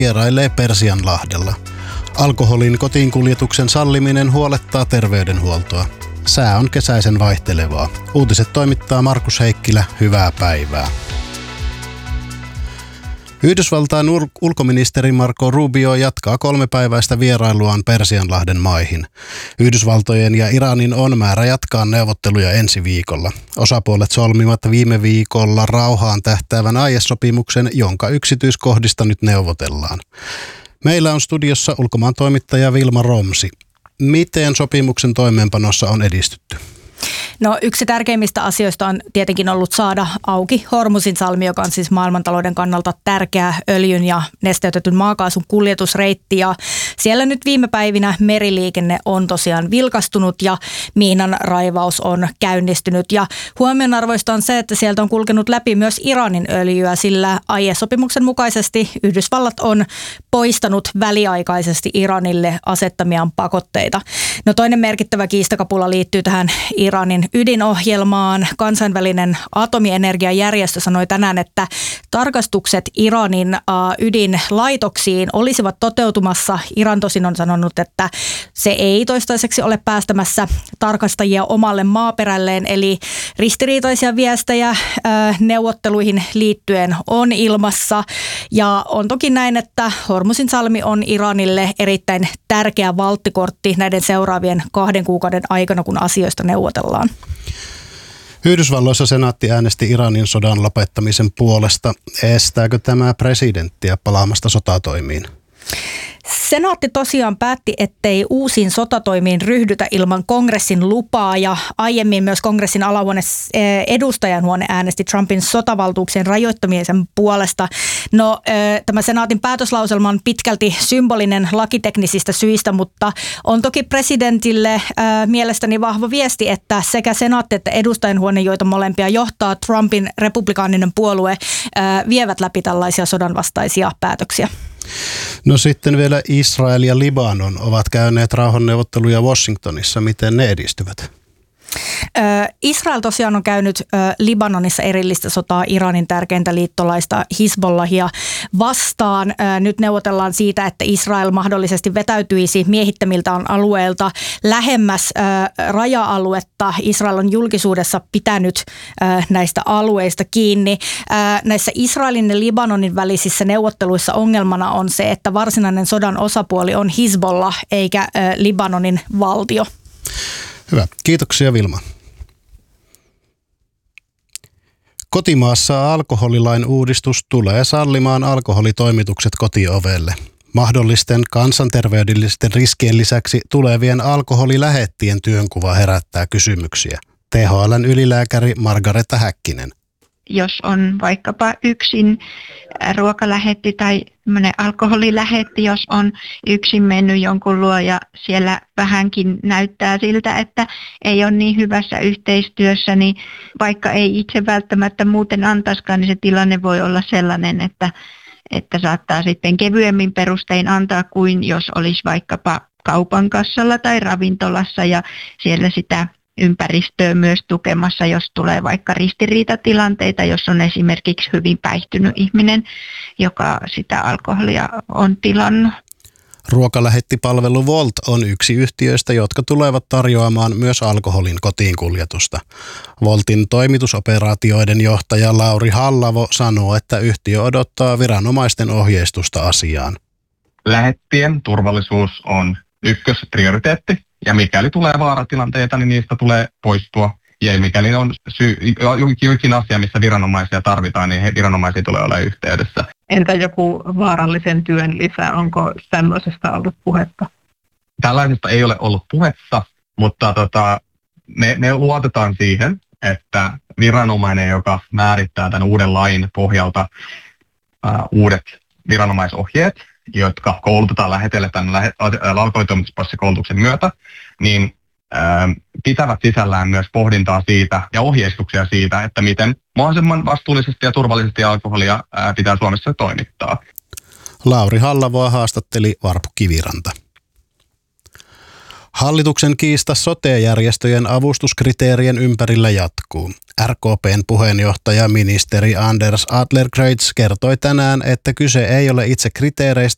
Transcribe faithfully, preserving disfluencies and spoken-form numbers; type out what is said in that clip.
vierailee Persianlahdella. Alkoholin kotiinkuljetuksen salliminen huolettaa terveydenhuoltoa. Sää on kesäisen vaihtelevaa. Uutiset toimittaa Markus Heikkilä. Hyvää päivää. Yhdysvaltain ulkoministeri Marco Rubio jatkaa kolmepäiväistä vierailuaan Persianlahden maihin. Yhdysvaltojen ja Iranin on määrä jatkaa neuvotteluja ensi viikolla. Osapuolet solmivat viime viikolla rauhaan tähtäävän aiesopimuksen, jonka yksityiskohdista nyt neuvotellaan. Meillä on studiossa ulkomaan toimittaja Vilma Romsi. Miten sopimuksen toimeenpanossa on edistytty? No yksi tärkeimmistä asioista on tietenkin ollut saada auki Hormuzin salmi, joka on siis maailmantalouden kannalta tärkeä öljyn ja nesteytetyn maakaasun kuljetusreitti. Ja siellä nyt viime päivinä meriliikenne on tosiaan vilkastunut ja miinan raivaus on käynnistynyt. Ja huomionarvoista on se, että sieltä on kulkenut läpi myös Iranin öljyä, sillä aiesopimuksen mukaisesti Yhdysvallat on poistanut väliaikaisesti Iranille asettamiaan pakotteita. No toinen merkittävä kiistakapula liittyy tähän Iranin ydinohjelmaan. Kansainvälinen atomienergiajärjestö sanoi tänään, että tarkastukset Iranin ydinlaitoksiin olisivat toteutumassa. Iran tosin on sanonut, että se ei toistaiseksi ole päästämässä tarkastajia omalle maaperälleen, eli ristiriitaisia viestejä neuvotteluihin liittyen on ilmassa. Ja on toki näin, että Hormuzin salmi on Iranille erittäin tärkeä valttikortti näiden seuraavien kahden kuukauden aikana, kun asioista neuvotellaan. Yhdysvalloissa senaatti äänesti Iranin sodan lopettamisen puolesta. Estääkö tämä presidenttiä palaamasta sotatoimiin? Senaatti tosiaan päätti, ettei uusiin sotatoimiin ryhdytä ilman kongressin lupaa ja aiemmin myös kongressin alahuone edustajanhuone äänesti Trumpin sotavaltuuksien rajoittamisen puolesta. No tämä senaatin päätöslauselma on pitkälti symbolinen lakiteknisistä syistä, mutta on toki presidentille mielestäni vahva viesti, että sekä senaatti että edustajanhuone, joita molempia johtaa Trumpin republikaaninen puolue, vievät läpi tällaisia sodanvastaisia päätöksiä. No sitten vielä Israel ja Libanon ovat käyneet rauhanneuvotteluja Washingtonissa. Miten ne edistyvät? Israel tosiaan on käynyt Libanonissa erillistä sotaa Iranin tärkeintä liittolaista Hizbollahia vastaan. Nyt neuvotellaan siitä, että Israel mahdollisesti vetäytyisi miehittämiltään alueelta lähemmäs raja-aluetta. Israel on julkisuudessa pitänyt näistä alueista kiinni. Näissä Israelin ja Libanonin välisissä neuvotteluissa ongelmana on se, että varsinainen sodan osapuoli on Hizbollah eikä Libanonin valtio. Hyvä. Kiitoksia Vilma. Kotimaassa alkoholilain uudistus tulee sallimaan alkoholitoimitukset kotiovelle. Mahdollisten kansanterveydellisten riskien lisäksi tulevien alkoholilähettien työnkuva herättää kysymyksiä. T H L:n ylilääkäri Margareta Häkkinen. Jos on vaikkapa yksin ruokalähetti tai alkoholilähetti, jos on yksin mennyt jonkun luo ja siellä vähänkin näyttää siltä, että ei ole niin hyvässä yhteistyössä, niin vaikka ei itse välttämättä muuten antaisikaan, niin se tilanne voi olla sellainen, että, että saattaa sitten kevyemmin perustein antaa kuin jos olisi vaikkapa kaupan kassalla tai ravintolassa ja siellä sitä ympäristöä myös tukemassa, jos tulee vaikka ristiriitatilanteita, jos on esimerkiksi hyvin päihtynyt ihminen, joka sitä alkoholia on tilannut. Ruokalähettipalvelu Volt on yksi yhtiöistä, jotka tulevat tarjoamaan myös alkoholin kotiinkuljetusta. Voltin toimitusoperaatioiden johtaja Lauri Hallavo sanoo, että yhtiö odottaa viranomaisten ohjeistusta asiaan. Lähettien turvallisuus on ykkösprioriteetti. Ja mikäli tulee vaaratilanteita, niin niistä tulee poistua. Ja mikäli on syy, jokin asia, missä viranomaisia tarvitaan, niin he viranomaisia tulee olla yhteydessä. Entä joku vaarallisen työn lisä? Onko tämmöisestä ollut puhetta? Tällaisesta ei ole ollut puhetta, mutta tota, me, me luotetaan siihen, että viranomainen, joka määrittää tämän uuden lain pohjalta ää, uudet viranomaisohjeet, jotka koulutetaan lähetelle tämän alkoholitoimituspassi-koulutuksen myötä, niin ää, pitävät sisällään myös pohdintaa siitä ja ohjeistuksia siitä, että miten mahdollisimman vastuullisesti ja turvallisesti alkoholia ää, pitää Suomessa toimittaa. Lauri Hallavoa haastatteli Varpu Kiviranta. Hallituksen kiista sote-järjestöjen avustuskriteerien ympärillä jatkuu. R K P:n puheenjohtaja ministeri Anders Adlercreutz kertoi tänään, että kyse ei ole itse kriteereistä,